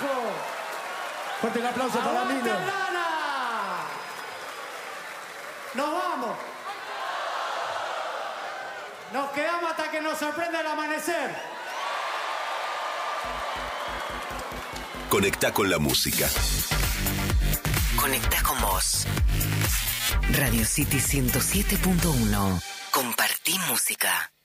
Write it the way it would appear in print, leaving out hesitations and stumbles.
carajo! Fuerte el aplauso para ¡Aguante Milo. Lana! ¡Nos vamos! Nos quedamos hasta que nos sorprenda el amanecer. Conectá con la música. Conectá con vos. Radio City 107.1. Compartí música.